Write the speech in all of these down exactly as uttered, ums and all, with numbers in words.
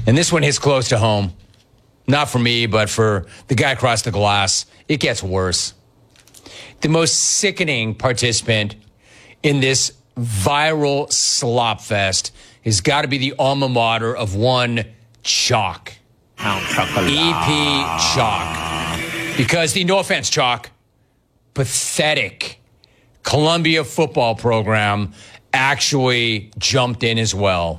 And this one hits close to home. Not for me, but for the guy across the glass. It gets worse. The most sickening participant in this viral slop fest has got to be the alma mater of one Chalk. E P Chalk. Because the, no offense, Chalk, pathetic Columbia football program actually jumped in as well.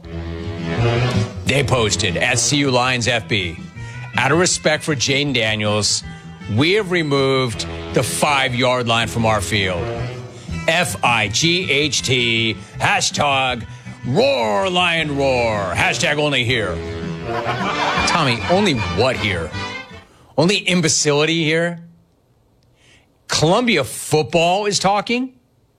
They posted at C U Lions F B, out of respect for Jayden Daniels, we have removed the five-yard line from our field. F I G H T, hashtag roar, lion roar, hashtag only here. Tommy, only what here? Only imbecility here? Columbia football is talking?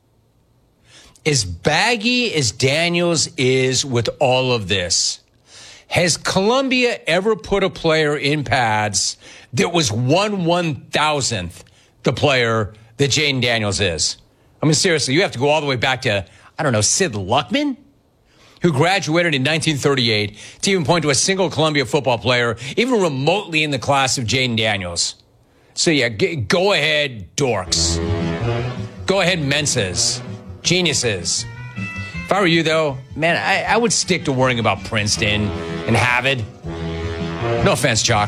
As baggy as Daniels is with all of this, has Columbia ever put a player in pads that was one one-thousandth the player that Jayden Daniels is? I mean, seriously, you have to go all the way back to, I don't know, Sid Luckman, who graduated in nineteen thirty-eight, to even point to a single Columbia football player, even remotely in the class of Jayden Daniels. So, yeah, g- go ahead, dorks. Go ahead, Mensas. Geniuses. If I were you, though, man, I, I would stick to worrying about Princeton and Harvard. No offense, Chalk.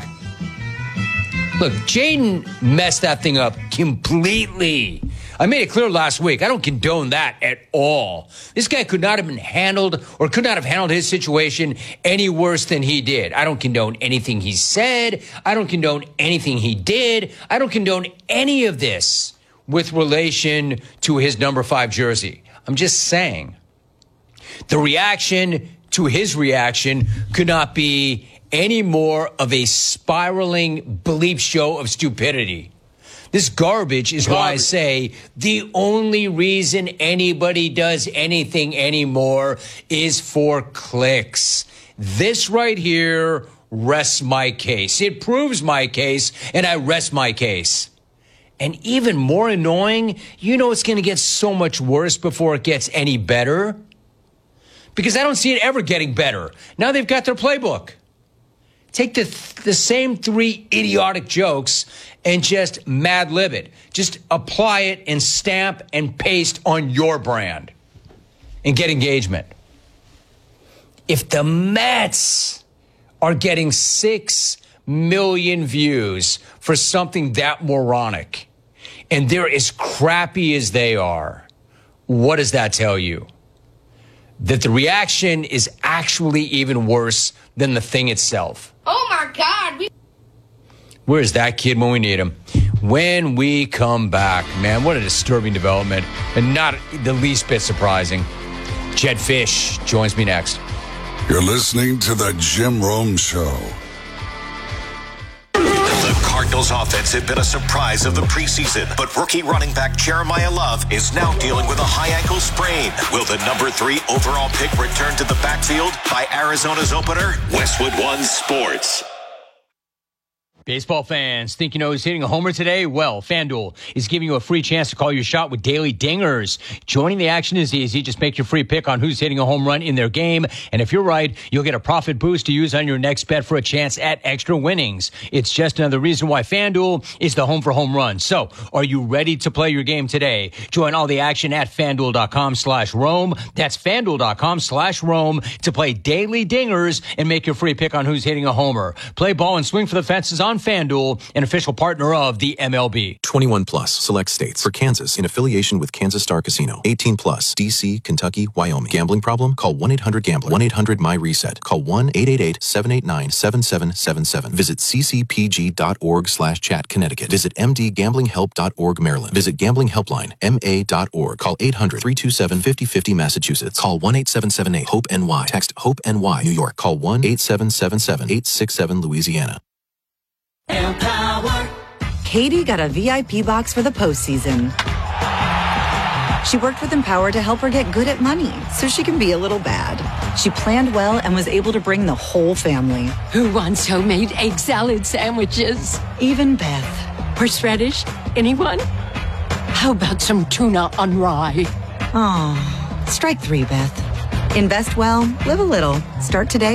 Look, Jayden messed that thing up completely. I made it clear last week. I don't condone that at all. This guy could not have been handled or could not have handled his situation any worse than he did. I don't condone anything he said. I don't condone anything he did. I don't condone any of this with relation to his number five jersey. I'm just saying the reaction to his reaction could not be any more of a spiraling bleep show of stupidity. This garbage is why I say the only reason anybody does anything anymore is for clicks. This right here rests my case. It proves my case, and I rest my case. And even more annoying, you know it's going to get so much worse before it gets any better. Because I don't see it ever getting better. Now they've got their playbook. Take the the same three idiotic jokes and just mad lib it. Just apply it and stamp and paste on your brand and get engagement. If the Mets are getting six million views for something that moronic, and they're as crappy as they are, what does that tell you? That the reaction is actually even worse than the thing itself. Oh, my God. We- Where's that kid when we need him? When we come back, man, what a disturbing development and not the least bit surprising. Jed Fish joins me next. You're listening to the Jim Rome Show. The Cardinals offense had been a surprise of the preseason, but rookie running back Jeremiah Love is now dealing with a high ankle sprain. Will the number three overall pick return to the backfield by Arizona's opener? Westwood One Sports. Baseball fans, think you know who's hitting a homer today? Well, FanDuel is giving you a free chance to call your shot with daily dingers. Joining the action is easy. Just make your free pick on who's hitting a home run in their game. And if you're right, you'll get a profit boost to use on your next bet for a chance at extra winnings. It's just another reason why FanDuel is the home for home runs. So, are you ready to play your game today? Join all the action at FanDuel.com slash Rome. That's FanDuel.com slash Rome to play daily dingers and make your free pick on who's hitting a homer. Play ball and swing for the fences on FanDuel, an official partner of the M L B. twenty-one plus, select states. For Kansas, in affiliation with Kansas Star Casino. eighteen plus, D C, Kentucky, Wyoming. Gambling problem? Call one eight hundred gambler. one eight hundred my reset. Call one eight eight eight, seven eight nine, seven seven seven seven. Visit ccpg.org slash chat Connecticut. Visit m d gambling help dot org Maryland. Visit Gambling Helpline, M A dot org. Call eight hundred, three two seven, five oh five oh Massachusetts. Call one eight seven seven eight, hope N Y. Text HOPE-NY, New York. Call one eight seven seven seven, eight six seven Louisiana. Empower. Katie got a V I P box for the postseason. She worked with Empower to help her get good at money so she can be a little bad. She planned well and was able to bring the whole family. Who wants homemade egg salad sandwiches? Even Beth. Horseradish? Anyone? How about some tuna on rye? Oh, strike three, Beth. Invest well, live a little. Start today.